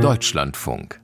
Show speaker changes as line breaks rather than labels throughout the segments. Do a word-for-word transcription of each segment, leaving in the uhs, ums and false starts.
Deutschlandfunk.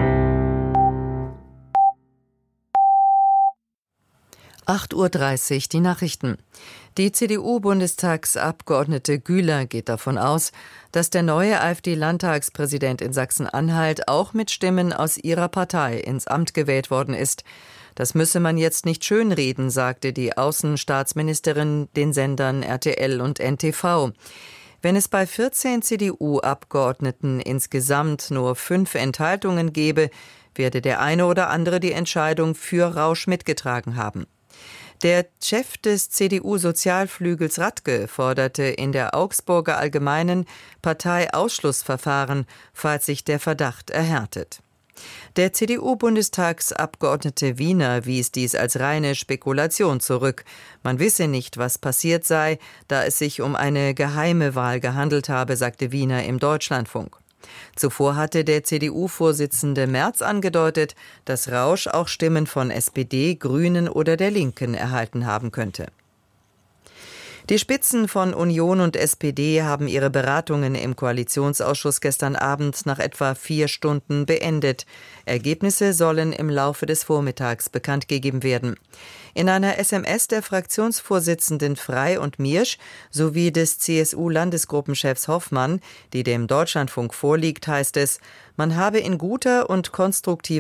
acht Uhr dreißig, die Nachrichten. Die C D U-Bundestagsabgeordnete Güler geht davon aus, dass der neue AfD-Landtagspräsident in Sachsen-Anhalt auch mit Stimmen aus ihrer Partei ins Amt gewählt worden ist. Das müsse man jetzt nicht schönreden, sagte die Außenstaatsministerin den Sendern R T L und N T V. Wenn es bei vierzehn C D U-Abgeordneten insgesamt nur fünf Enthaltungen gebe, werde der eine oder andere die Entscheidung für Rausch mitgetragen haben. Der Chef des C D U-Sozialflügels Radke forderte in der Augsburger Allgemeinen Parteiausschlussverfahren, falls sich der Verdacht erhärtet. Der C D U-Bundestagsabgeordnete Wiener wies dies als reine Spekulation zurück. Man wisse nicht, was passiert sei, da es sich um eine geheime Wahl gehandelt habe, sagte Wiener im Deutschlandfunk. Zuvor hatte der C D U-Vorsitzende Merz angedeutet, dass Rausch auch Stimmen von S P D, Grünen oder der Linken erhalten haben könnte. Die Spitzen von Union und S P D haben ihre Beratungen im Koalitionsausschuss gestern Abend nach etwa vier Stunden beendet. Ergebnisse sollen im Laufe des Vormittags bekannt gegeben werden. In einer S M S der Fraktionsvorsitzenden Frey und Miersch sowie des C S U-Landesgruppenchefs Hoffmann, die dem Deutschlandfunk vorliegt, heißt es, man habe in guter und konstruktiver